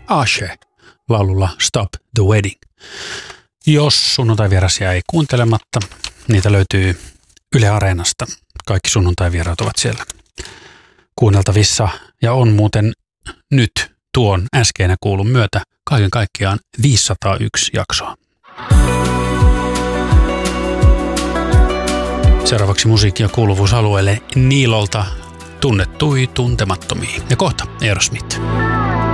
Ashe laululla Stop the Wedding. Jos sunnuntai-vieras jäi kuuntelematta, niitä löytyy Yle Areenasta. Kaikki sunnuntai-vieraat ovat siellä kuunneltavissa ja on muuten nyt tuon äskeinä kuulun myötä kaiken kaikkiaan 501 jaksoa. Seuraavaksi musiikki- ja kuuluvuusalueelle Niilolta tunnettui tuntemattomia. Ja kohta Aerosmith.